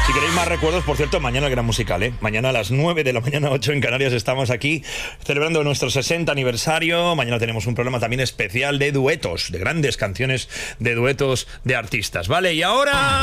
Si queréis más recuerdos, por cierto, mañana el Gran Musical, ¿eh? Mañana a las 9 de la mañana, 8 en Canarias, estamos aquí celebrando nuestro 60 aniversario. Mañana tenemos un programa también especial de duetos, de grandes canciones de duetos de artistas, ¿vale? Y ahora...